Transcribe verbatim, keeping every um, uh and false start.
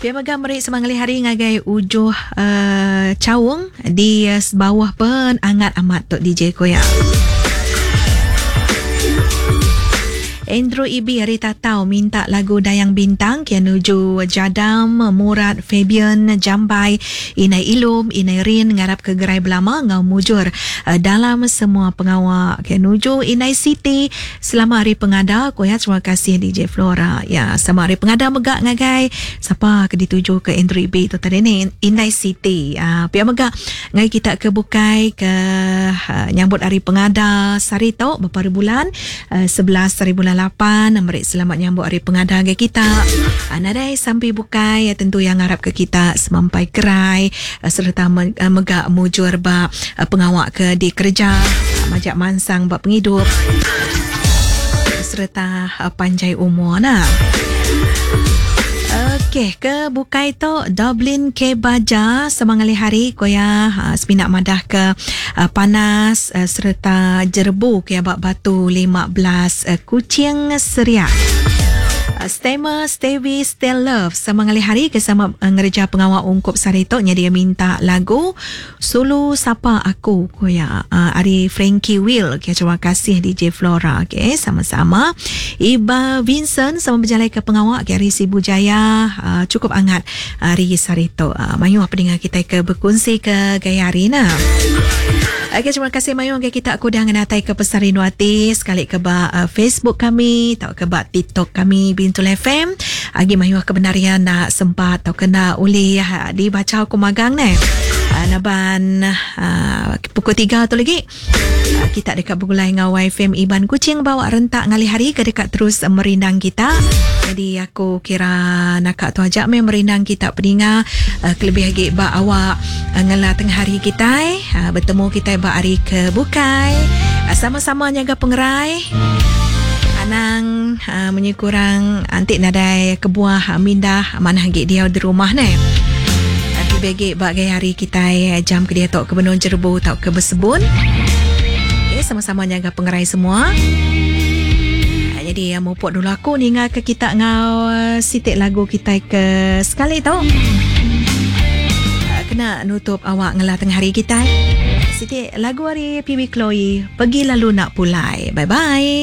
Pihak Megam merik semangali hari ngagai ujuh uh, cawung di uh, bawah pen angat amat Tok D J Koya. Andrew Ibi hari tatau minta lagu Dayang Bintang kia nuju Jadam, Murad, Fabian, Jambai, Inai Ilum, Inai Rin ngarap ke gerai belama ngau mujur uh, dalam semua pengawak kia nuju Inai Siti. Selamat hari pengada koya, terima kasih D J Flora. Ya, selamat hari pengada megak ngagai. Siapa ke dituju ke Andrew Ibi tu tadi ni Inai Siti. Ah uh, pihak megak ngai kita ke bukai ke uh, nyambut hari pengada sari tau beberapa bulan uh, sebelas hari bulan lapan. Merik selamat nyambut hari pengada ke kita. Anadai sampai bukai ya, tentu yang harap ke kita semampai kerai serta megak mujur ba pengawak ke di kerja majak mansang ba penghidup serta panjai umur nah. Okey, ke bukai tu Dublin ke Baja semangali hari koya uh, sepinak madah ke uh, panas uh, serta jerbu ke abak batu lima belas uh, kucing seriak. Uh, Stema, Stevie, Still Love semangali hari kesama uh, ngereja pengawal ungkup saritoknya dia minta lagu Sulu Sapa Aku koya uh, Ari Frankie Will. Okay, terima kasih D J Flora. Okay, sama-sama. Iba Vincent sama berjalan ke pengawal ke Ari Sibu Jaya. Uh, cukup hangat hari sarito. Uh, Mayu apa dengar kita ke berkongsi ke gaya hari na. Okay, terima kasih Mayu ke kita aku dah ngenatai ke Pesari Nuati sekali ke ba uh, Facebook kami atau ke ba TikTok kami Bintul F M. Agi Mayu kebenarian nak sempat atau kena uli uh, dibaca aku magang ni. Uh, naban uh, pukul tiga tu lagi. Uh, kita dekat bergulai dengan Y F M Iban Kucing bawa rentak ngali hari ke dekat terus merindang kita. Jadi aku kira nak tu ajak me merindang kita peninga uh, kelebih lagi ba awak uh, ngala tengah hari kita uh, bertemu kita ba hari ke bukai uh, sama-sama jaga pengerai anang uh, menyekurang antik nadai kebuah uh, mindah mana hagi dia di rumah ni. Tapi bagi bagai hari kita uh, jam ke dia tok ke Benun Jerbu tok ke Bersebun. Okay, sama-sama jaga pengerai semua. Jadi yang mau dulu aku ni ngah ke kita ngau uh, sitik lagu kita ke sekali tau. Uh, kena nutup awak ngelah tengah hari kita. Sitik lagu hari P B Chloe Pergi Lalu Nak Pulai. Bye bye.